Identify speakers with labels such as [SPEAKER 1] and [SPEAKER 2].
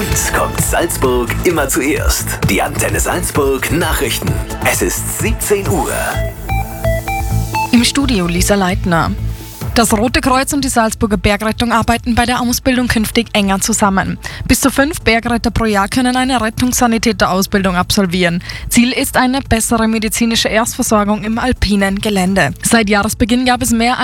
[SPEAKER 1] uns kommt Salzburg immer zuerst. Die Antenne Salzburg Nachrichten. Es ist 17 Uhr.
[SPEAKER 2] Im Studio Lisa Leitner. Das Rote Kreuz und die Salzburger Bergrettung arbeiten bei der Ausbildung künftig enger zusammen. Bis zu 5 Bergretter pro Jahr können eine Rettungssanitäterausbildung absolvieren. Ziel ist eine bessere medizinische Erstversorgung im alpinen Gelände. Seit Jahresbeginn gab es mehr